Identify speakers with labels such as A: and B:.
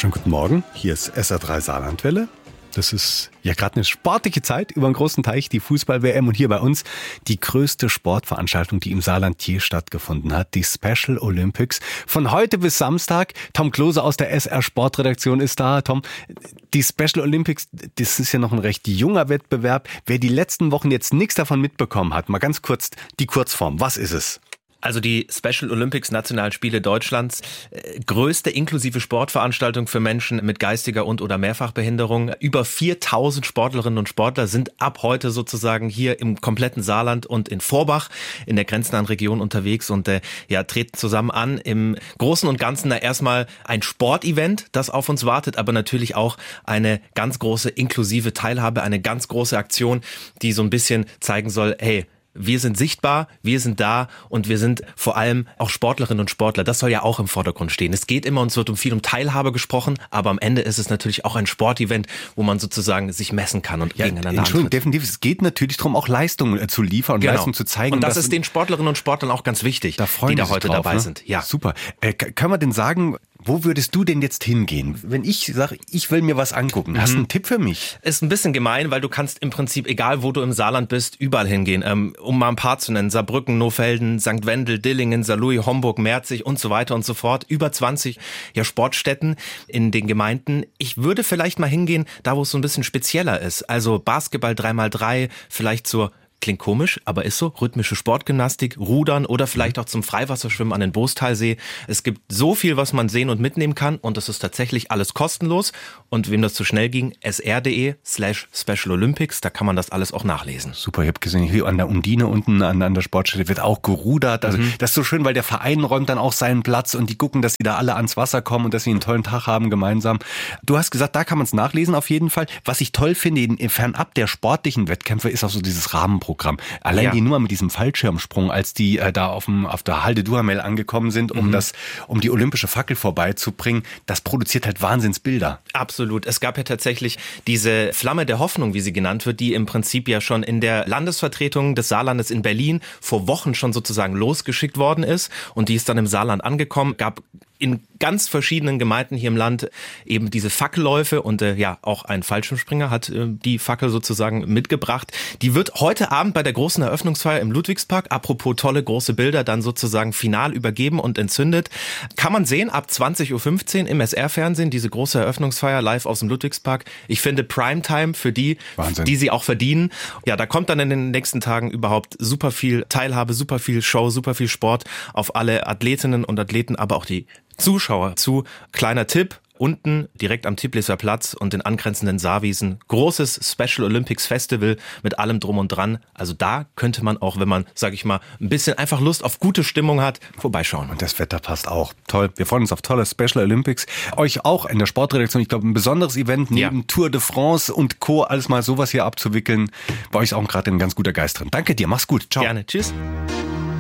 A: Schönen guten Morgen, hier ist SR3 Saarlandwelle. Das ist ja gerade eine sportliche Zeit über den großen Teich, die Fußball-WM und hier bei uns die größte Sportveranstaltung, die im Saarland je stattgefunden hat, die Special Olympics. Von heute bis Samstag, Tom Klose aus der SR Sportredaktion ist da. Tom, die Special Olympics, das ist ja noch ein recht junger Wettbewerb. Wer die letzten Wochen jetzt nichts davon mitbekommen hat, mal ganz kurz die Kurzform, was ist es?
B: Also die Special Olympics Nationalspiele Deutschlands, größte inklusive Sportveranstaltung für Menschen mit geistiger und oder Mehrfachbehinderung. Über 4000 Sportlerinnen und Sportler sind ab heute sozusagen hier im kompletten Saarland und in Vorbach in der grenznahen Region unterwegs und treten zusammen an. Im Großen und Ganzen erstmal ein Sportevent, das auf uns wartet, aber natürlich auch eine ganz große inklusive Teilhabe, eine ganz große Aktion, die so ein bisschen zeigen soll, hey, wir sind sichtbar, wir sind da und wir sind vor allem auch Sportlerinnen und Sportler. Das soll ja auch im Vordergrund stehen. Es geht immer und es wird viel um Teilhabe gesprochen, aber am Ende ist es natürlich auch ein Sportevent, wo man sozusagen sich messen kann und gegeneinander antritt.
A: Definitiv. Es geht natürlich darum, auch Leistungen zu liefern und Leistungen zu zeigen.
B: Und das ist den Sportlerinnen und Sportlern auch ganz wichtig, die da heute dabei sind. Ja.
A: Super. Können wir denn sagen, wo würdest du denn jetzt hingehen? Wenn ich sage, ich will mir was angucken, hast du einen Tipp für mich?
B: Ist ein bisschen gemein, weil du kannst im Prinzip, egal wo du im Saarland bist, überall hingehen. Um mal ein paar zu nennen, Saarbrücken, Nohfelden, St. Wendel, Dillingen, Saarlouis, Homburg, Merzig und so weiter und so fort. Über 20 Sportstätten in den Gemeinden. Ich würde vielleicht mal hingehen, da wo es so ein bisschen spezieller ist. Also Basketball 3x3, vielleicht zur klingt komisch, aber ist so. Rhythmische Sportgymnastik, Rudern oder vielleicht auch zum Freiwasserschwimmen an den Boostalsee. Es gibt so viel, was man sehen und mitnehmen kann und das ist tatsächlich alles kostenlos. Und wem das zu schnell ging, sr.de/Special Olympics, da kann man das alles auch nachlesen.
A: Super, ich habe gesehen, hier an der Undine unten an der Sportstätte wird auch gerudert. Also das ist so schön, weil der Verein räumt dann auch seinen Platz und die gucken, dass die da alle ans Wasser kommen und dass sie einen tollen Tag haben gemeinsam. Du hast gesagt, da kann man es nachlesen auf jeden Fall. Was ich toll finde, fernab der sportlichen Wettkämpfe, ist auch so dieses Rahmenprogramm. Allein die Nummer mit diesem Fallschirmsprung, als die da auf der Halde Duhamel angekommen sind, um die olympische Fackel vorbeizubringen, das produziert halt Wahnsinnsbilder.
B: Absolut. Es gab ja tatsächlich diese Flamme der Hoffnung, wie sie genannt wird, die im Prinzip ja schon in der Landesvertretung des Saarlandes in Berlin vor Wochen schon sozusagen losgeschickt worden ist und die ist dann im Saarland angekommen, gab in ganz verschiedenen Gemeinden hier im Land eben diese Fackelläufe und auch ein Fallschirmspringer hat die Fackel sozusagen mitgebracht. Die wird heute Abend bei der großen Eröffnungsfeier im Ludwigspark, apropos tolle große Bilder, dann sozusagen final übergeben und entzündet. Kann man sehen ab 20.15 Uhr im SR-Fernsehen, diese große Eröffnungsfeier live aus dem Ludwigspark. Ich finde Primetime für die, Wahnsinn, die sie auch verdienen. Ja, da kommt dann in den nächsten Tagen überhaupt super viel Teilhabe, super viel Show, super viel Sport auf alle Athletinnen und Athleten, aber auch die Zuschauer zu. Kleiner Tipp, unten direkt am Tiblisser Platz und den angrenzenden Saarwiesen, großes Special Olympics Festival mit allem drum und dran. Also da könnte man auch, wenn man, sag ich mal, ein bisschen einfach Lust auf gute Stimmung hat, vorbeischauen.
A: Und das Wetter passt auch. Toll. Wir freuen uns auf tolle Special Olympics. Euch auch in der Sportredaktion, ich glaube, ein besonderes Event neben Tour de France und Co. alles mal sowas hier abzuwickeln. Bei euch ist auch gerade ein ganz guter Geist drin. Danke dir, mach's gut. Ciao.
B: Gerne. Tschüss.